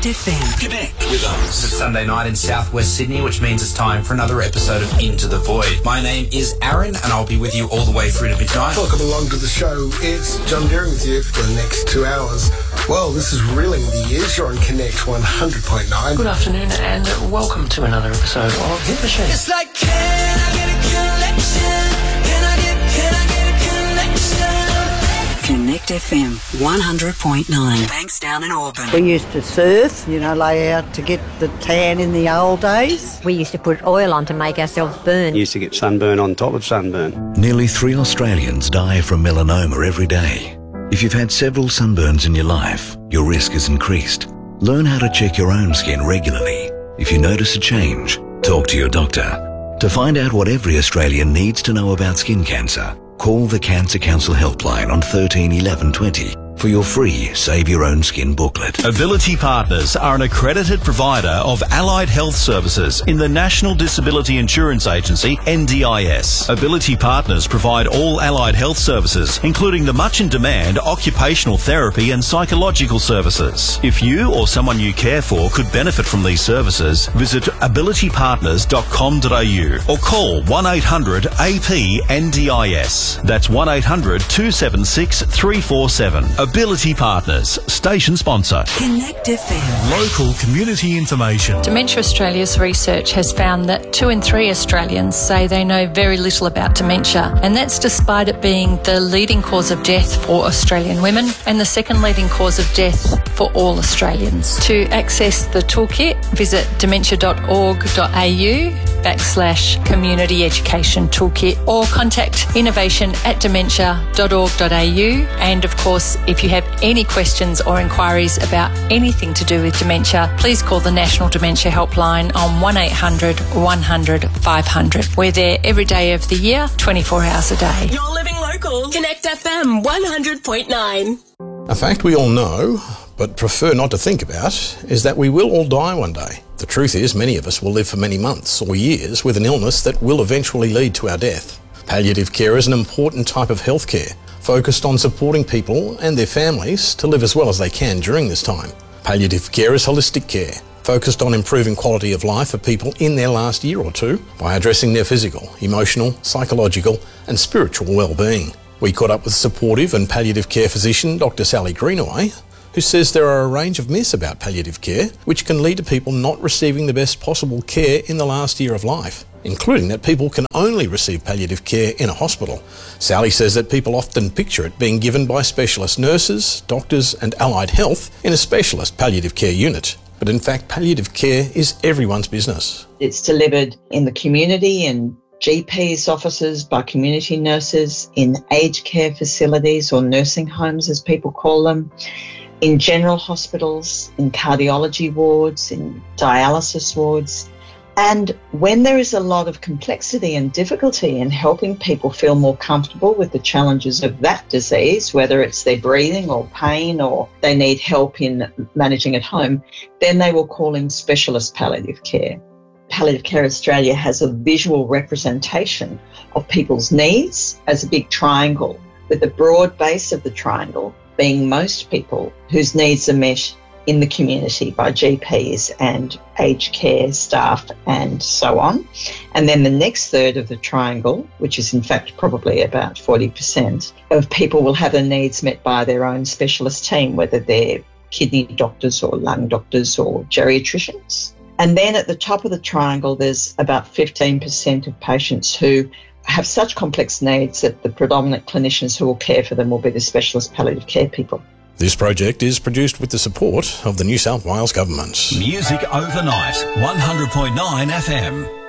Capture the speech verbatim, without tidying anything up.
Connect F M. Connect with us. It's Sunday night in southwest Sydney, which means it's time for another episode of Into the Void. My name is Aaron, and I'll be with you all the way through to midnight. Welcome along to the show. It's John Deering with you for the next two hours. Well, this is reeling the years. You're on Connect one hundred point nine. Good afternoon, and welcome to another episode of Hit Machine. It's like, can I get a connection? Can I get, can I get a connection? Connect F M one hundred point nine. Bankstown and Auburn. We used to surf, you know, lay out to get the tan in the old days. We used to put oil on to make ourselves burn. Used to get sunburn on top of sunburn. Nearly three Australians die from melanoma every day. If you've had several sunburns in your life, your risk has increased. Learn how to check your own skin regularly. If you notice a change, talk to your doctor. To find out what every Australian needs to know about skin cancer, call the Cancer Council helpline on thirteen eleven twenty for your free Save Your Own Skin booklet. Ability Partners are an accredited provider of allied health services in the National Disability Insurance Agency, N D I S. Ability Partners provide all allied health services, including the much-in-demand occupational therapy and psychological services. If you or someone you care for could benefit from these services, visit ability partners dot com dot a u or call one eight hundred A P N D I S. That's one eight hundred two seven six three four seven. Ability Partners, station sponsor. Connect F M. Local community information. Dementia Australia's research has found that two in three Australians say they know very little about dementia, and that's despite it being the leading cause of death for Australian women and the second leading cause of death for all Australians. To access the toolkit, visit dementia dot org dot a u backslash community education toolkit or contact innovation at dementia dot org dot a u. And of course, if you have any questions or inquiries about anything to do with dementia, please call the National Dementia Helpline on one eight hundred one hundred five hundred. We're there every day of the year, twenty-four hours a day. You're living local. Connect F M one hundred point nine. A fact we all know, but prefer not to think about, is that we will all die one day. The truth is, many of us will live for many months or years with an illness that will eventually lead to our death. Palliative care is an important type of healthcare, focused on supporting people and their families to live as well as they can during this time. Palliative care is holistic care, focused on improving quality of life for people in their last year or two by addressing their physical, emotional, psychological and spiritual well-being. We caught up with supportive and palliative care physician Doctor Sally Greenaway, who says there are a range of myths about palliative care which can lead to people not receiving the best possible care in the last year of life, including that people can only receive palliative care in a hospital. Sally says that people often picture it being given by specialist nurses, doctors and allied health in a specialist palliative care unit. But in fact, palliative care is everyone's business. It's delivered in the community, in G Ps' offices, by community nurses, in aged care facilities or nursing homes as people call them, in general hospitals, in cardiology wards, in dialysis wards. And when there is a lot of complexity and difficulty in helping people feel more comfortable with the challenges of that disease, whether it's their breathing or pain or they need help in managing at home, then they will call in specialist palliative care. Palliative Care Australia has a visual representation of people's needs as a big triangle, with the broad base of the triangle being most people whose needs are met in the community by G Ps and aged care staff and so on. And then the next third of the triangle, which is in fact probably about forty percent of people, will have their needs met by their own specialist team, whether they're kidney doctors or lung doctors or geriatricians. And then at the top of the triangle, there's about fifteen percent of patients who have such complex needs that the predominant clinicians who will care for them will be the specialist palliative care people. This project is produced with the support of the New South Wales Government. Music overnight, one hundred point nine F M.